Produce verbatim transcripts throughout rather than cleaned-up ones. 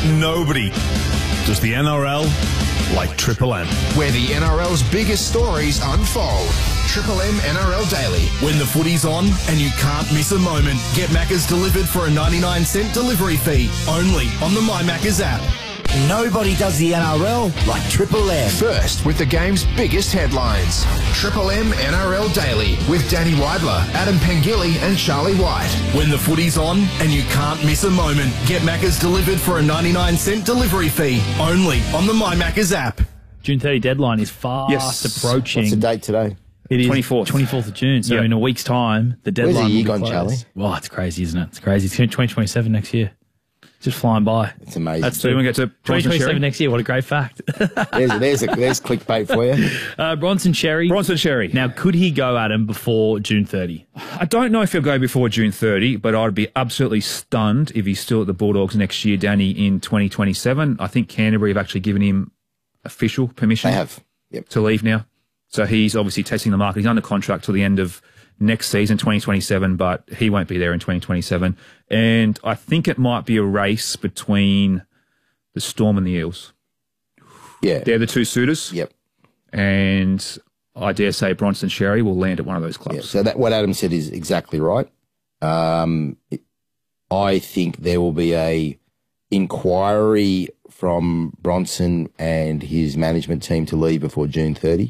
Nobody does the N R L like Triple M. Where the N R L's biggest stories unfold. Triple M N R L Daily. When the footy's on and you can't miss a moment, get Macca's delivered for a ninety-nine cent delivery fee, only on the My Macca's app. Nobody does the N R L like Triple M. First with the game's biggest headlines. Triple M N R L Daily with Danny Weidler, Adam Pengilly and Charlie White. When the footy's on and you can't miss a moment, get Macca's delivered for a ninety-nine cent delivery fee, only on the My Macca's app. June thirtieth deadline is fast Yes. approaching. What's the date today? It is twenty-fourth. twenty-fourth of June. So Yep. in a week's time, the deadline Where's the year will be gone, closed. Charlie? Well, it's crazy, isn't it? It's crazy. It's twenty twenty-seven next year. It's just flying by. It's amazing. That's so we get to twenty Bronson twenty-seven Sherry. next year. What a great fact. there's, there's, a, there's clickbait for you. uh, Bronson Sherry. Bronson Sherry. Now, could he go at him before June thirtieth? I don't know if he'll go before June thirtieth, but I'd be absolutely stunned if he's still at the Bulldogs next year, Danny, in twenty twenty-seven. I think Canterbury have actually given him official permission They have. Yep. to leave now. So he's obviously testing the market. He's under contract till the end of next season, twenty twenty-seven, but he won't be there in twenty twenty-seven. And I think it might be a race between the Storm and the Eels. Yeah. They're the two suitors. Yep. And I dare say Bronson Sherry will land at one of those clubs. Yeah. So that what Adam said is exactly right. Um, it- I think there will be a inquiry from Bronson and his management team to leave before June thirtieth.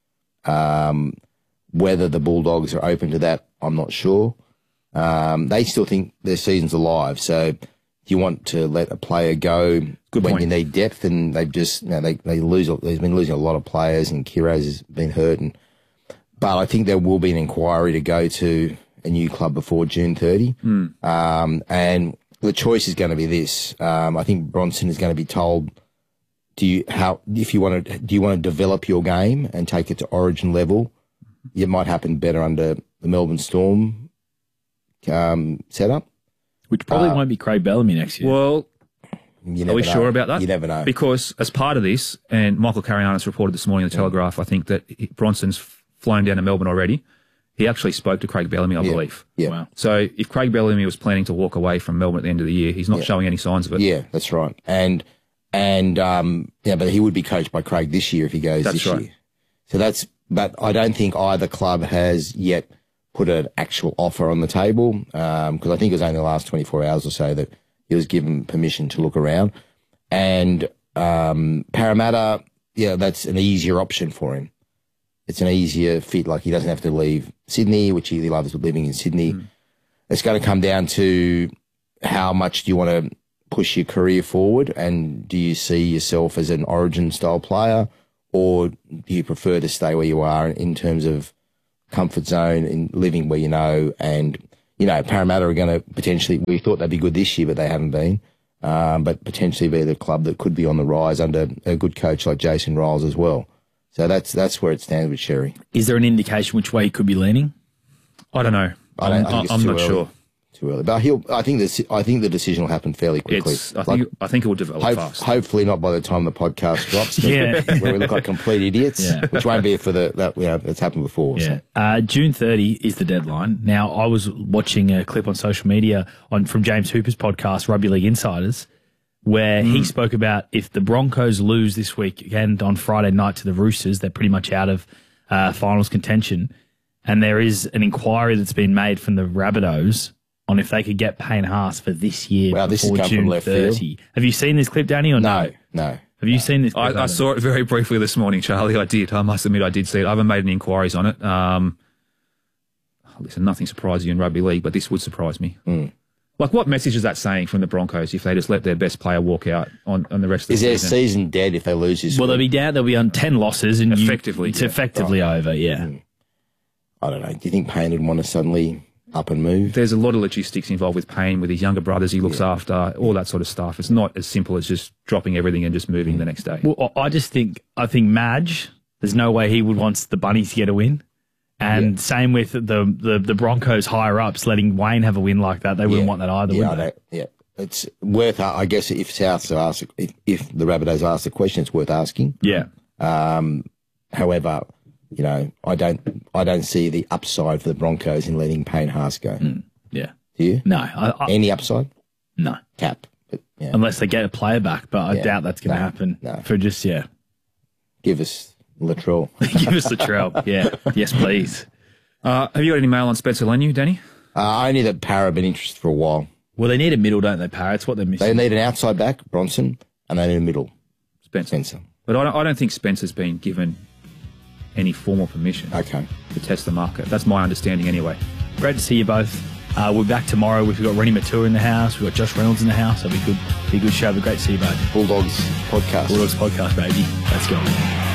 Um, whether the Bulldogs are open to that, I'm not sure. Um, they still think their season's alive. So if you want to let a player go Good when point. you need depth, and they've just, you know, they, they lose, they've been losing a lot of players, and Kiraz has been hurt. And, but I think there will be an inquiry to go to a new club before June thirtieth. Mm. Um, and the choice is going to be this. Um, I think Bronson is going to be told, do you, how, if you want to, do you want to develop your game and take it to Origin level? It might happen better under the Melbourne Storm um, setup. Which probably Uh, won't be Craig Bellamy next year. Well, You are never we know. sure about that? You never know. Because as part of this, and Michael Carianis reported this morning in the Telegraph, I think that he- Bronson's flown down to Melbourne already. He actually spoke to Craig Bellamy, I Yeah. believe. Yeah. Wow. So if Craig Bellamy was planning to walk away from Melbourne at the end of the year, he's not Yeah. showing any signs of it. Yeah, that's right. And and um, yeah, but he would be coached by Craig this year if he goes That's this right. year. So that's. But I don't think either club has yet put an actual offer on the table, because I think it was only the last twenty-four hours or so that he was given permission to look around. And um, Parramatta, yeah, that's an easier option for him. It's an easier fit. Like, he doesn't have to leave Sydney, which he loves living in Sydney. Mm. It's going to come down to how much do you want to push your career forward, and do you see yourself as an Origin style player, or do you prefer to stay where you are in terms of comfort zone and living where you know? And, you know, Parramatta are going to potentially, we thought they'd be good this year, but they haven't been. Um, but potentially be the club that could be on the rise under a good coach like Jason Riles as well. So that's that's where it stands with Sherry. Is there an indication which way he could be leaning? I don't know. I don't I'm, think it's I'm too not early. sure. Too early, but he'll. I think this. I think the decision will happen fairly quickly. It's, I think Like, I think it will develop hope, fast. hopefully not by the time the podcast drops. Yeah. where we look like complete idiots, Yeah. which won't be for the that you know that's happened before. Yeah. So. Uh, June thirtieth is the deadline. Now, I was watching a clip on social media on from James Hooper's podcast, Rugby League Insiders, where Mm. he spoke about if the Broncos lose this week and on Friday night to the Roosters, they're pretty much out of uh, finals contention. And there is an inquiry that's been made from the Rabbitohs on if they could get Payne Haas for this year Wow, this has before come from June left field. thirtieth. Have you seen this clip, Danny, or no? No, no. Have you seen this clip? I, I saw it very briefly this morning, Charlie. I did. I must admit I did see it. I haven't made any inquiries on it. Um, listen, nothing surprises you in rugby league, but this would surprise me. Mm. Like, what message is that saying from the Broncos if they just let their best player walk out on, on the rest of the Is their season? season dead if they lose this? Well, they'll week? be down. They'll be on ten losses, and you- Effectively, it's yeah. effectively over. Yeah. Mm. I don't know. Do you think Payne would want to suddenly up and move? There's a lot of logistics involved with Payne, with his younger brothers he looks Yeah. after, all that sort of stuff. It's not as simple as just dropping everything and just moving the next day. Well, I just think I think Madge. There's no way he would want the Bunnies to get a win, and Yeah. same with the, the the Broncos higher ups letting Wayne have a win like that. They wouldn't Yeah. want that either, Yeah, I would they? don't- yeah. It's worth. I guess if South ask, if, if the Rabbitohs ask the question, it's worth asking. Yeah. Um, however, you know, I don't, I don't see the upside for the Broncos in letting Payne Haas go. Mm, yeah. Do you? No. I, I, Any upside? no. Cap. But Yeah. unless they get a player back. But I Yeah. doubt that's going to No, happen. no. For just yeah, Give us Latrell. give us the trail. Yeah, yes, please. Uh, have you got any mail on Spencer Lenu, Danny? uh, only that Parra have been interested for a while. Well, they need a middle, don't they, Parra? It's what they're missing. They need an outside back, Bronson, and they need a middle, Spencer. Spencer. But I don't, I don't think Spencer's been given any formal permission Okay. to test the market. That's my understanding anyway. Great to see you both. Uh, we're back tomorrow. We've got Rennie Matua in the house. We've got Josh Reynolds in the house. That'll be good. Be a good show. But great to see you both. Bulldogs podcast. Bulldogs podcast, baby. Let's go.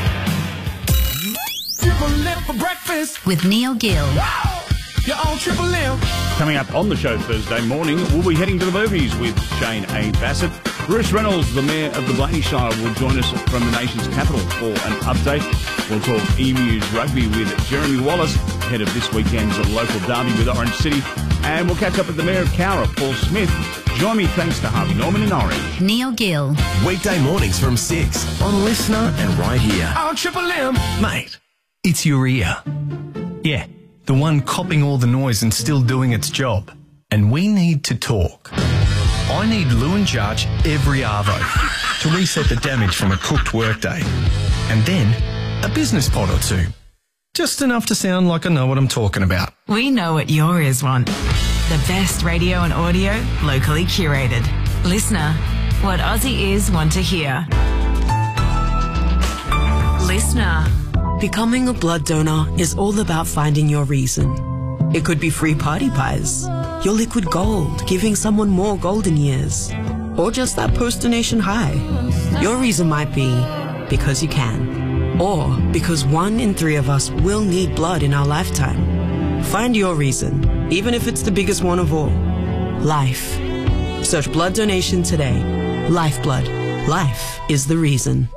Triple M for breakfast. With Neil Gill. You're on Triple M. Coming up on the show Thursday morning, we'll be heading to the movies with Shane A. Bassett. Bruce Reynolds, the Mayor of the Blaney Shire, will join us from the nation's capital for an update. We'll talk Emus rugby with Jeremy Wallace, head of this weekend's local derby with Orange City. And we'll catch up with the Mayor of Cowra, Paul Smith. Join me thanks to Harvey Norman in Orange. Neil Gill. Weekday mornings from six on Listener and right here. On Triple M. Mate, it's your ear. Yeah, the one copping all the noise and still doing its job. And we need to talk. I need Lewin Charge every arvo to reset the damage from a cooked workday. And then a business pod or two. Just enough to sound like I know what I'm talking about. We know what your ears want. The best radio and audio, locally curated. Listener, what Aussie ears want to hear. Listener. Becoming a blood donor is all about finding your reason. It could be free party pies, your liquid gold, giving someone more golden years, or just that post-donation high. Your reason might be because you can, or because one in three of us will need blood in our lifetime. Find your reason, even if it's the biggest one of all. Life. Search blood donation today. Lifeblood. Life is the reason.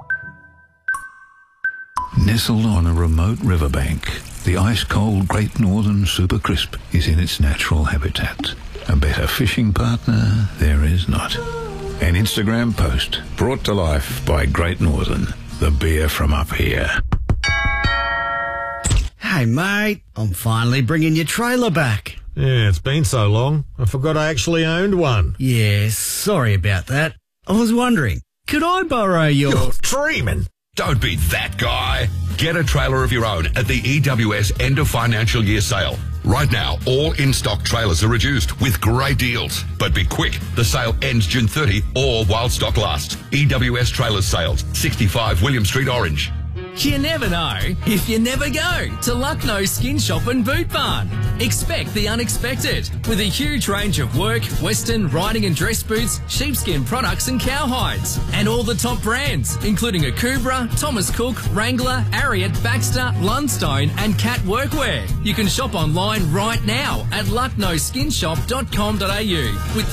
Nestled on a remote riverbank, the ice-cold Great Northern Super Crisp is in its natural habitat. A better fishing partner there is not. An Instagram post brought to life by Great Northern, the beer from up here. Hey, mate, I'm finally bringing your trailer back. Yeah, it's been so long. I forgot I actually owned one. Yeah, sorry about that. I was wondering, could I borrow your... You're dreaming. Don't be that guy. Get a trailer of your own at the E W S end of financial year sale. Right now, all in-stock trailers are reduced with great deals. But be quick, the sale ends June thirtieth or while stock lasts. E W S Trailers Sales, sixty-five William Street, Orange. You never know if you never go to Lucknow Skin Shop and Boot Barn. Expect the unexpected with a huge range of work, western, riding and dress boots, sheepskin products and cowhides. And all the top brands, including Akubra, Thomas Cook, Wrangler, Ariat, Baxter, Lundstone and Cat Workwear. You can shop online right now at lucknow skin shop dot com dot a u with